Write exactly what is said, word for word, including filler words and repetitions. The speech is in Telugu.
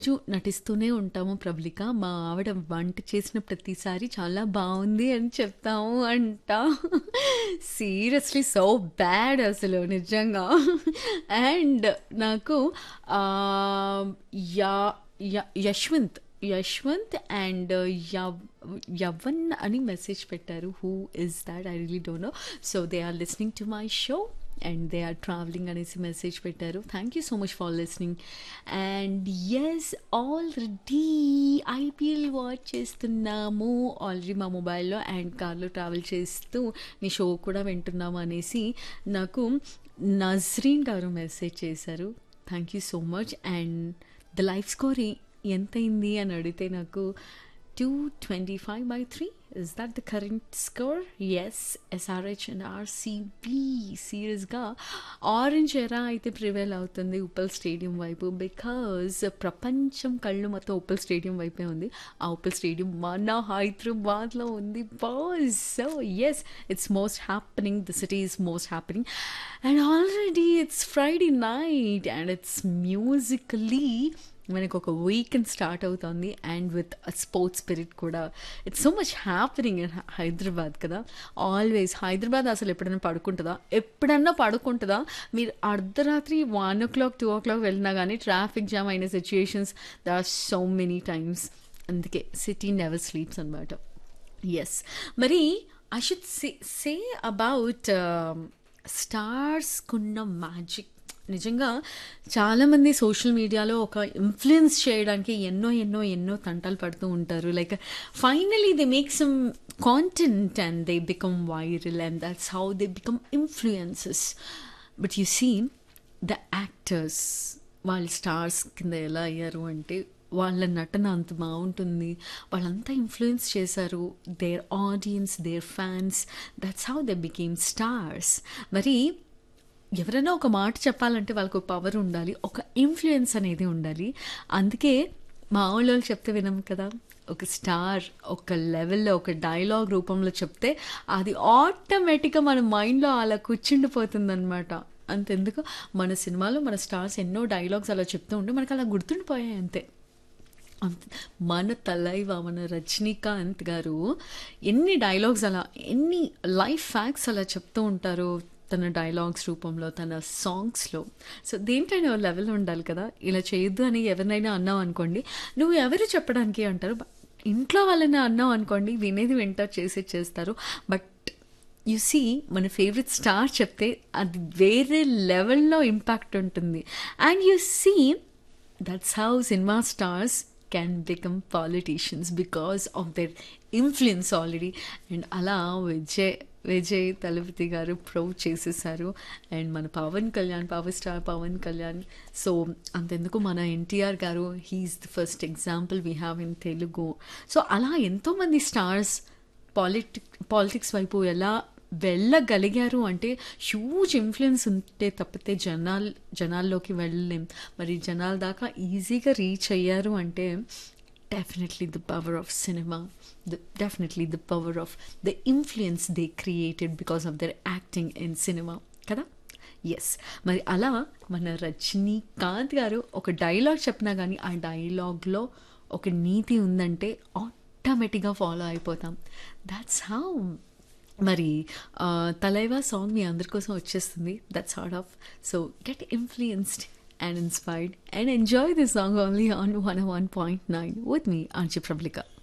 చు నటిస్తూనే ఉంటాము ప్రబలిక. మా ఆవిడ వంట చేసిన ప్రతిసారి చాలా బావుంది అని చెప్తాము అంట. సీరియస్‌లీ సో బ్యాడ్ అసలు నిజంగా. అండ్ నాకు ఆహ్, yeah yeah Yashwant, Yashwant and యవ్ యవన్ అని మెసేజ్ పెట్టారు. Who is thought? I really don't know. So they are listening to my show and they are travelling అనేసి మెసేజ్ పెట్టారు. Thank you so much for listening. And yes, already IPL watch చేస్తున్నాము ఆల్రెడీ మా మొబైల్లో అండ్ కార్లో ట్రావెల్ చేస్తూ నీ షో కూడా వింటున్నాము అనేసి నాకు నజ్రీన్ గారు మెసేజ్ చేశారు. Thank you so much. And the life score ఎంతైంది అని అడిగితే నాకు two twenty five by three. Is that the current score? Yes, SRH and RCB సీరియస్గా ఆరెంజ్ ఎరా అయితే ప్రివేల్ అవుతుంది ఉప్పల్ స్టేడియం వైపు. బికాజ్ ప్రపంచం కళ్ళు మొత్తం ఉప్పల్ స్టేడియం వైపే ఉంది. ఆ ఉప్పల్ స్టేడియం మన హైదరాబాద్లో ఉంది boss. So yes, it's most happening, the city is most happening. And already it's Friday night and it's musically మనకు ఒక వీకెండ్ స్టార్ట్ అవుతుంది అండ్ విత్ స్పోర్ట్స్ స్పిరిట్ కూడా. It's so much happening in Hyderabad కదా. ఆల్వేస్ హైదరాబాద్ అసలు ఎప్పుడైనా పడుకుంటుందా? ఎప్పుడన్నా పడుకుంటుందా? మీరు అర్ధరాత్రి వన్ ఓ క్లాక్ టూ ఓ క్లాక్ వెళ్ళినా కానీ ట్రాఫిక్ జామ్ అయిన situations the are so many times. అందుకే సిటీ నెవర్ స్లీప్స్ అనమాట. ఎస్, మరి I should say say about స్టార్స్కున్న magic. నిజంగా చాలామంది సోషల్ మీడియాలో ఒక ఇన్ఫ్లుయెన్స్ చేయడానికి ఎన్నో ఎన్నో ఎన్నో తంటాలు పడుతూ ఉంటారు. Like finally they make some content and they become viral and that's how they become influences. But you see the actors వాళ్ళు స్టార్స్ కింద ఎలా అయ్యారు అంటే వాళ్ళ నటన అంత బాగుంటుంది, వాళ్ళంతా ఇన్ఫ్లుయెన్స్ చేశారు there audience, there fans. That's how they became stars. మరి ఎవరైనా ఒక మాట చెప్పాలంటే వాళ్ళకు పవర్ ఉండాలి, ఒక ఇన్ఫ్లుయెన్స్ అనేది ఉండాలి. అందుకే మా ఊళ్ళో చెప్తే వినం కదా, ఒక స్టార్ ఒక లెవెల్లో ఒక డైలాగ్ రూపంలో చెప్తే అది ఆటోమేటిక్గా మన మైండ్లో అలా కూర్చుండిపోతుంది అనమాట. అంతెందుకు మన సినిమాలో మన స్టార్స్ ఎన్నో డైలాగ్స్ అలా చెప్తూ ఉంటే మనకు అలా గుర్తుండిపోయాయి అంతే. అంత మన తలైవ మన రజనీకాంత్ గారు ఎన్ని డైలాగ్స్ అలా ఎన్ని లైఫ్ ఫ్యాక్ట్స్ అలా చెప్తూ ఉంటారు తన డైలాగ్స్ రూపంలో, తన సాంగ్స్లో. సో దేంటైనా లెవెల్ ఉండాలి కదా. ఇలా చేయొద్దు అని ఎవరినైనా అన్నావు అనుకోండి, నువ్వు ఎవరు చెప్పడానికి అంటారు. ఇంట్లో వాళ్ళని అన్నావు అనుకోండి, వినేది వింటారు, చేసేది చేస్తారు. బట్ యు సీ మన ఫేవరెట్ స్టార్ చెప్తే అది వేరే లెవెల్లో ఇంపాక్ట్ ఉంటుంది. And you see that's how cinema stars can become politicians because of their influence already. And అలా విజయ్ విజయ్ తలపతి గారు ప్రూవ్ చేసేసారు. అండ్ మన Pawan Kalyan, power star Pawan Kalyan. So అంతెందుకు మన ఎన్టీఆర్ గారు, he's the first example we have in Telugu. So అలా ఎంతోమంది స్టార్స్ పాలిటిక్ పాలిటిక్స్ వైపు ఎలా వెళ్ళగలిగారు అంటే హ్యూజ్ ఇన్ఫ్లుయెన్స్ ఉంటే తప్పితే జనాల్ జనాల్లోకి వెళ్ళలేం. మరి జనాల దాకా ఈజీగా రీచ్ అయ్యారు అంటే definitely the power of cinema, the, definitely the power of the influence they created because of their acting in cinema కదా. ఎస్, మరి అలా మన రజనీకాంత్ గారు ఒక డైలాగ్ చెప్పినా కానీ ఆ డైలాగ్లో ఒక నీతి ఉందంటే ఆటోమేటిక్గా ఫాలో అయిపోతాం. That's how. మరి తలైవా సాంగ్ మీ అందరి కోసం వచ్చేస్తుంది. That's hard of. So get influenced and inspired and enjoy this song only on one oh one point nine with me, Anchi Prablika.